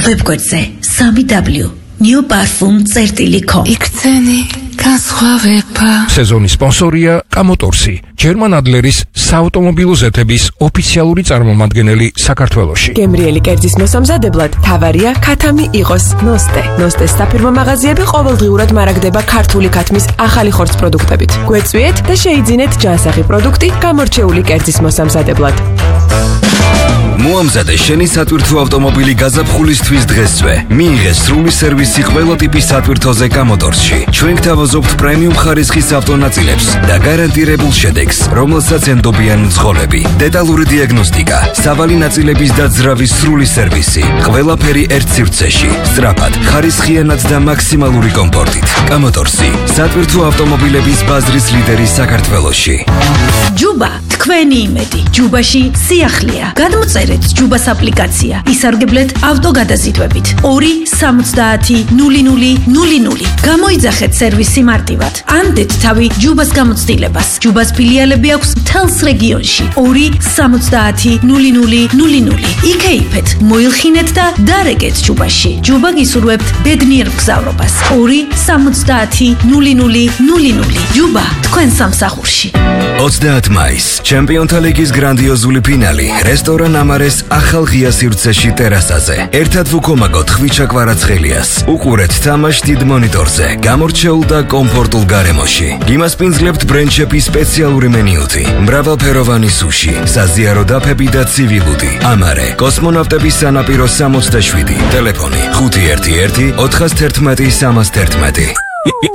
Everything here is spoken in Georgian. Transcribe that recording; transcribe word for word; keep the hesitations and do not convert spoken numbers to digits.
ვებგვერდზე სამი დაბლიუ new parfum წერტილი kom იქცენი განსხვავება. სეზონის სპონსორია კამოტორსი, ჯერმან ადლერის საავტომობილო ზეთების ოფიციალური წარმომადგენელი საქართველოში. გემრიელი კერძის მოსამზადებლად თავარია ქათამი იყოს ნოსტე. ნოსტეს საფირმო მაღაზიები ყოველდღიურად მარაგდება ქართული ქათმის ახალი ხორცს პროდუქტებით. გვეწვიეთ და შეიძინეთ ჯანსაღი პროდუქტი გამორჩეული კერძის მოსამზადებლად. მოამზადე შენი სატვირთო ავტომობილი გაზაფხულისთვის დღესვე. მიიღე სრული სერვისი ყველა ტიპის სატვირთოზე კამოტორსში. ჩვენ გთავაზობთ პრემიუმ ხარისხის ავტონაწილებს და გარანტირებულ შედეგს, რომელსაც ენდობიან მძღოლები. დეტალური დიაგნოსტიკა, სავალი ნაწილების დაძრავის სრული სერვისი. ყველაფერი ერთ სივრცეში, სწრაფად, ხარისხიანად და მაქსიმალური კომფორტით. კამოტორსი, სატვირთო ავტომობილების ბაზრის ლიდერი საქართველოში. ჯუბა, თქვენი იმედი. ჯუბაში სიახლეა. გადმოწერეთ ჯუბას აპლიკაცია. ისარგებლეთ ავტოგადაზიდვებით. ორი სამოცდაათი ნული ნული ნული ნული. გამოიძახეთ სერვისი მარტივად. ანდეთ თავი ჯუბას გამოცდილებას. ჯუბას ფილიალები აქვს მთელს რეგიონში. ორი სამოცდაათი ნული ნული ნული ნული. იქეიფეთ, მოილხინეთ და დარეგეთ ჯუბაში. ჯუბა გისურვებთ ბედნიერ მგზავრობას. ორი სამოცდაათი ნული ნული ნული ნული. ჯუბა თქვენ სამსახურში. ოცდაათი მაისი, ჩემპიონთა ლიგის გრანდიოზული ფინალი. რესტორან ამარეს ახალ ღია სივრცეში ტერასაზე. ერთად ვუქომაგოთ ხვიჩა კვარაცხელიას. უყურეთ თამაშს დიდ მონიტორზე, გამორჩეულ და კომფორტულ გარემოში. გიმასპინძლებთ ბრენდ-შეფის სპეციალური მენიუთი, მრავალფეროვანი სუში, საზიარო დაფები და ცივილუდი. ამარე, კოსმონავტების სანაპირო სამოცდაშვიდი. ტელეფონი ხუთი ერთი ერთი ოთხას თერთმეტი სამას თერთმეტი.